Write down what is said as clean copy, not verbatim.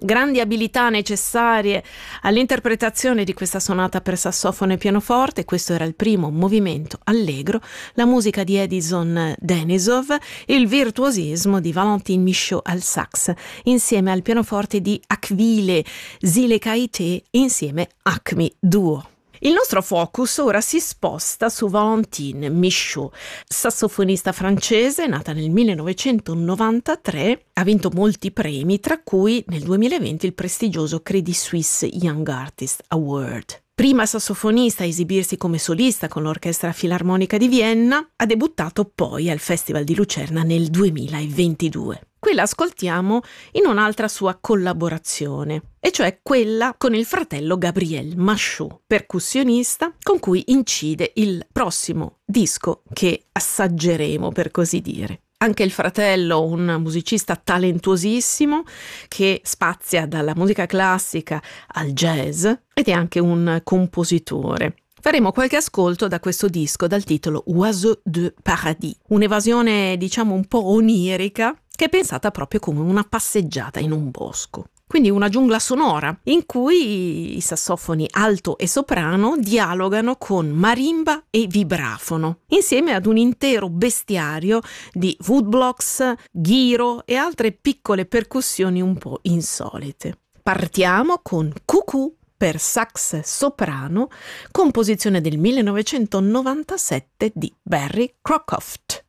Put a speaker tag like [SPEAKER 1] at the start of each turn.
[SPEAKER 1] grandi abilità necessarie all'interpretazione di questa sonata per sassofono e pianoforte. Questo era il primo movimento allegro, la musica di Edison Denisov, il virtuosismo di Valentin Michaud al sax, insieme al pianoforte di Akvile Zilekaite, insieme Acme Duo. Il nostro focus ora si sposta su Valentin Michaud, sassofonista francese, nata nel 1993, ha vinto molti premi, tra cui nel 2020 il prestigioso Credit Suisse Young Artist Award. Prima sassofonista a esibirsi come solista con l'Orchestra Filarmonica di Vienna, ha debuttato poi al Festival di Lucerna nel 2022. Qui l'ascoltiamo in un'altra sua collaborazione, e cioè quella con il fratello Gabriel Machaut, percussionista, con cui incide il prossimo disco che assaggeremo, per così dire. Anche il fratello, un musicista talentuosissimo che spazia dalla musica classica al jazz ed è anche un compositore. Faremo qualche ascolto da questo disco dal titolo Oiseau de Paradis, un'evasione diciamo un po' onirica che è pensata proprio come una passeggiata in un bosco. Quindi una giungla sonora in cui i sassofoni alto e soprano dialogano con marimba e vibrafono, insieme ad un intero bestiario di woodblocks, ghiro e altre piccole percussioni un po' insolite. Partiamo con Cuckoo per sax soprano, composizione del 1997 di Barry Crockett.